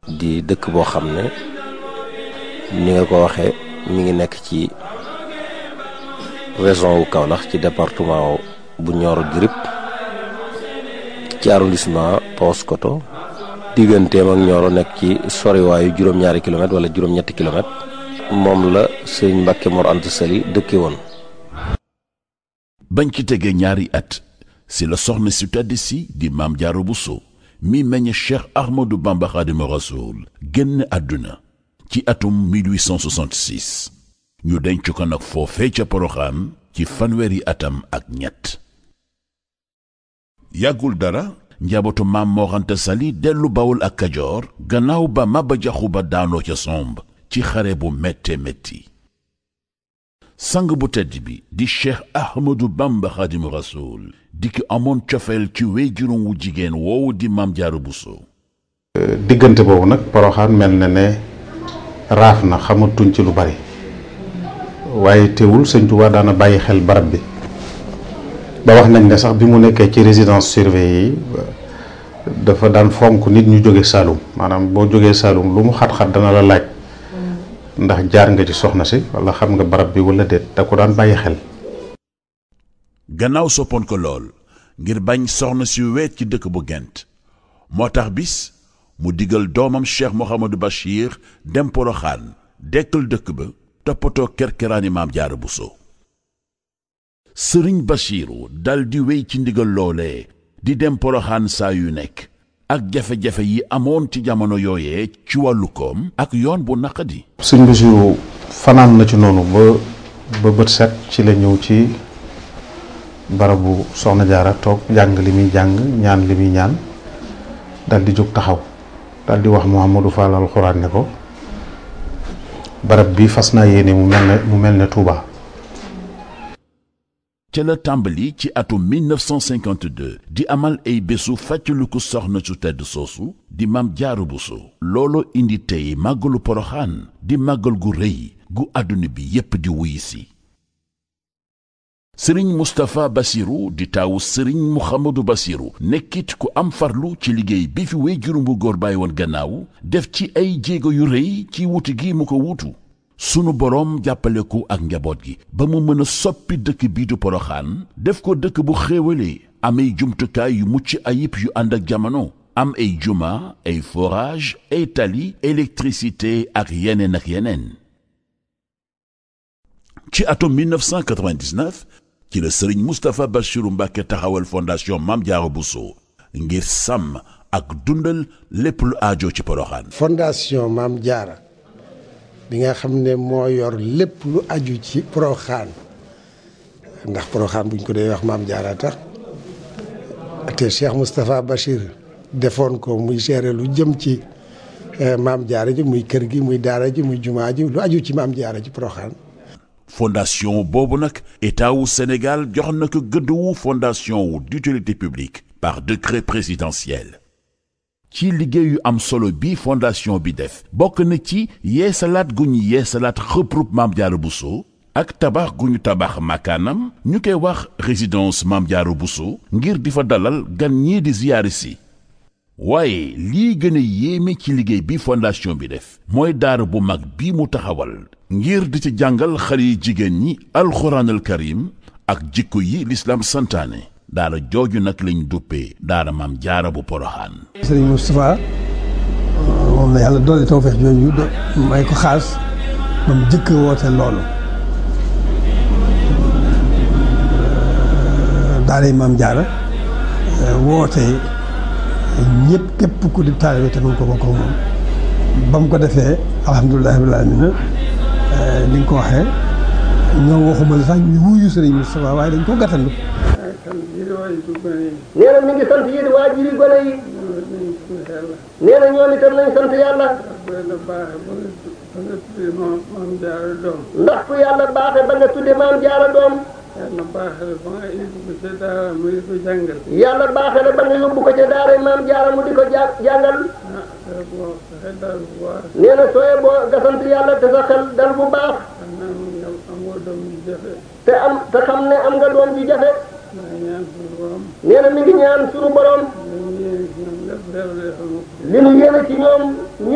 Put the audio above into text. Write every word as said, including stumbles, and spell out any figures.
di dëkk boo xam ne ni nga ko waxee mi ngi nekk ci région wu Kaolack ci département bu Nioro du Rip ci arrondissement Paoskoto digganteem ak Nioro nekk ci soriwaayu juróom-ñaari kilomètres wala juróom-ñetti kilomètres moom la sëñ Mbàkke Mor Anta Sali dëkke woon. bañ ci tegee ñaari at si la soxna si tedd si di Maam Jaara Buso mi meññ Cheikh Ahmadou Bamba Xaadimu Rasuul génn àdduna ci atum mille huit cent soixante-six ñu denc ko nag foofee ca Poroxaan ci fanweeri atam ak ñett. yàggul dara njabootu Maam Mor Anta Sali dellu Bawol ak Kajoor gannaaw ba Maba Jaxu Ba daanoo ca somb ci xare bu métte métti. sang bu tedd bi di Cheikh Ahmadou Bamba Xaadimu Rasuul di ki amoon cofeel ci wéyjuróom wu jigéen woowu di Maam Jaara Buso. diggante boobu nag Poroxaan mel na ne raaf na xamatuñ ci lu bari waaye teewul sëñ Tuubaa daana bàyyi xel barab bi ba wax nañ ne sax bi mu nekkee ci résidence surveillée yi dafa daan fonk nit ñu jóge Saalum maanaam boo jógee Saalum lu mu xat-xat dana la laaj ndax jaar nga ci soxna si wala xam nga barab bi wala déet da ko daan bàyyi xel. gannaaw soppoon ko lool ngir bañ soxna si weet ci dëkk bu Gent moo tax bis mu digal doomam Cheikh Mouhamadou Bachir dem Poroxaan dekkal dëkk ba toppatoo kerkeraani Maam Jaara Buso. sëriñ Bachiru dal di wéy ci ndigal loolee di dem Poroxaan saa yu nekk ak jafe-jafe yi amoon ci jamono yooyee ci wàllu koom ak yoon bu naqadi. sëñ Bachiru fanaan na ci noonu ba ba bët set ci la ñëw ci barabu soxna Jaara toog jàng li muy jàng ñaan li muy ñaan dal di jóg taxaw dal di wax Mouhamadou Fall alxuraan ne ko barab bi fas naa yéene mu mel ne mu mel ne Touba. ca la tàmbali ci atum mille neuf cent cinquante-deux di amal ay bésu fàttaliku soxna su tedd soosu di Maam Jaara Buso. looloo indi tey màggalu Poroxaan di màggal gu rëy gu àdduna bi yépp di wuy si. sëriñ Moustapha Bassirou di taawu sëriñ Mouhamadou Bassirou nekkit ku am farlu ci liggéey bi fi wéyjuram bu góor bàyyi woon gannaaw def ci ay jéego yu rëy ci wuti gi mu ko wuutu. sunu boroom jàppale ko ak njaboot gi ba mu mën a soppi dëkk bii du Poroxaan def ko dëkk bu xéewalee am ay jumtukaay yu mucc ayib yu ànd ak jamono am ay juma ay forage ay tali électricité ak yeneen ak yeneen. ci atum mille neuf cent quatre-vingt-dix-neuf ci la sëriñ Moustapha Bassirou Mbacké taxawal fondation Maam Jaara Buso ngir sàmm ak dundal lépp lu aajo ci Poroxaan. fondation Maam Jaara bi nga xam ne moo yor lépp lu aju ci Poroxaan ndax Poroxaan buñ ko dee wax Maam Jaara tax te Cheikh Moustapha Bachir defoon ko muy gérer lu jëm ci Maam Jaara ji muy kër gi muy daara ji muy jumaa ji lu aju ci Maam Jaara ci Poroxaan. fondation boobu nag état wu Sénégal jox na ko gëdd wu fondation wu d'utilité publique par décret présidentiel. ci liggéey yu am solo bi fondation bi def bokk na ci yeesalaat gu ñu yeesalaat xëprub Maam Jaara Buso ak tabax gu ñu tabax makaanam ñu koy wax résidence Maam Jaara Buso ngir di fa dalal gan ñii di ziyaari si. waaye lii gën a yéeme ci liggéey bi fondation bi def mooy daara bu mag bi mu taxawal ngir di ci jàngal xale yi jigéen ñi alxuraanal karim ak jikko yi lislaam santaane. daara jooju nag lañ duppee daara Maam Jaara bu Poroxaan. sëriñ Moustapha moom la yàlla doole tawfeex jooju may ko xaas ba mu jëkk woote loolu daara Maam Jaara woote ñëpp képp ku di taalibe te mën ko bokk moom ba mu ko defee alhamdulilah rabbil aalamiina ni nga ko waxee ñoo waxuma la sax ñu wuyu sëriñ Moustapha waaye dañ ko gàttandu. nee na mi ngi sant yéen waajur yi gone yi nee na ñoom itam nañ sant yàlla ndax ku yàlla baaxe ba nga tudde Maam Jaara doom yàlla baaxe la ba nga yóbbu ko ca daara mu di ko jàngal yàlla baaxe la ba nga yóbbu ko ca daara Maam Jaara mu di ko jàngal nee na sooye boo nga sant yàlla te sa xel dal bu baax te am te xam ne am nga doom ji jafe nee na mi ngi ñaan sunu borom li nu yéene ci ñoom